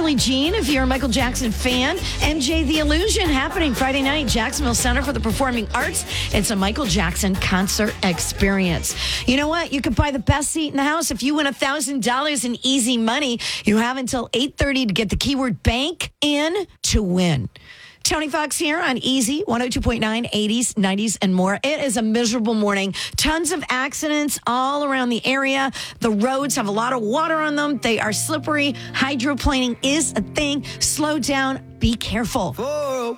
Billie Jean. If you're a Michael Jackson fan, MJ the Illusion happening Friday night, Jacksonville Center for the Performing Arts. It's a Michael Jackson concert experience. You know what? You could buy the best seat in the house. If you win $1,000 in easy money, you have until 8:30 to get the keyword bank in to win. Tony Fox here on Easy 102.9, 80s, 90s, and more. It is a miserable morning. Tons of accidents all around the area. The roads have a lot of water on them. They are slippery. Hydroplaning is a thing. Slow down. Be careful.